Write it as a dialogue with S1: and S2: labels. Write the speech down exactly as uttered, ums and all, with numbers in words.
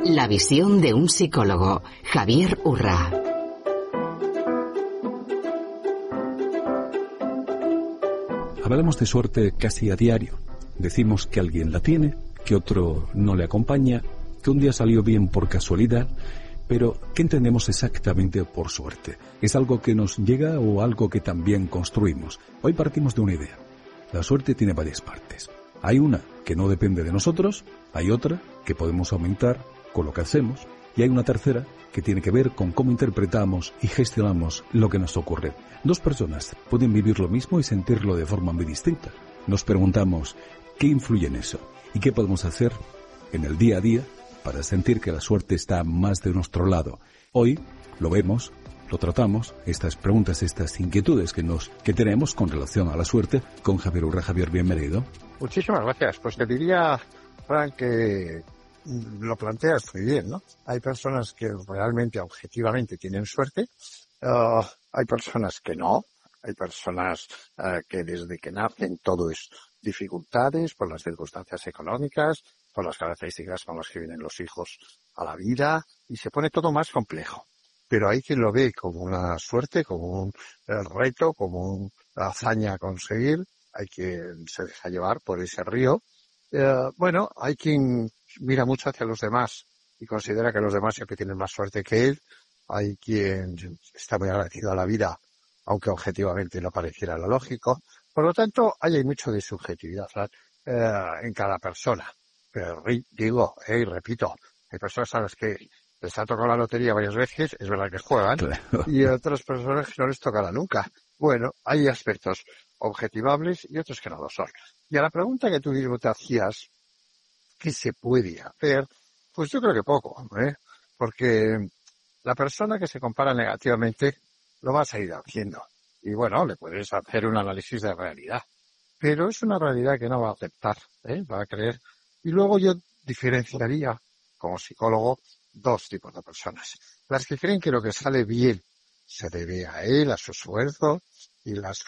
S1: La visión de un psicólogo, Javier Urra.
S2: Hablamos de suerte casi a diario. Decimos que alguien la tiene, que otro no le acompaña, que un día salió bien por casualidad, pero ¿qué entendemos exactamente por suerte? ¿Es algo que nos llega o algo que también construimos? Hoy partimos de una idea. La suerte tiene varias partes. Hay una que no depende de nosotros, hay otra que podemos aumentar con lo que hacemos, y hay una tercera que tiene que ver con cómo interpretamos y gestionamos lo que nos ocurre. Dos personas pueden vivir lo mismo y sentirlo de forma muy distinta. Nos preguntamos, ¿qué influye en eso? ¿Y qué podemos hacer en el día a día para sentir que la suerte está más de nuestro lado? Hoy lo vemos, lo tratamos, estas preguntas, estas inquietudes que nos que tenemos con relación a la suerte, con Javier Urra. Javier, bienvenido.
S3: Muchísimas gracias. Pues te diría, Frank, que lo planteas muy bien, ¿no? Hay personas que realmente, objetivamente, tienen suerte. Uh, hay personas que no. Hay personas uh, que desde que nacen todo es dificultades por las circunstancias económicas, por las características con las que vienen los hijos a la vida, y se pone todo más complejo. Pero hay quien lo ve como una suerte, como un eh, reto, como una hazaña a conseguir. Hay quien se deja llevar por ese río. Eh, bueno, hay quien mira mucho hacia los demás y considera que los demás siempre tienen más suerte que él. Hay quien está muy agradecido a la vida, aunque objetivamente no pareciera lo lógico. Por lo tanto, hay mucho de subjetividad eh, en cada persona. Pero digo, eh, y repito, hay personas a las que les ha tocado la lotería varias veces, es verdad que juegan, claro. Y otras personas que no les tocará nunca. Bueno, hay aspectos objetivables y otros que no lo son. Y a la pregunta que tú mismo te hacías, ¿qué se puede hacer? Pues yo creo que poco, ¿eh? Porque la persona que se compara negativamente lo va a seguir haciendo. Y bueno, le puedes hacer un análisis de realidad. Pero es una realidad que no va a aceptar, ¿eh? Va a creer. Y luego yo diferenciaría, como psicólogo, dos tipos de personas. Las que creen que lo que sale bien se debe a él, a su esfuerzo, y las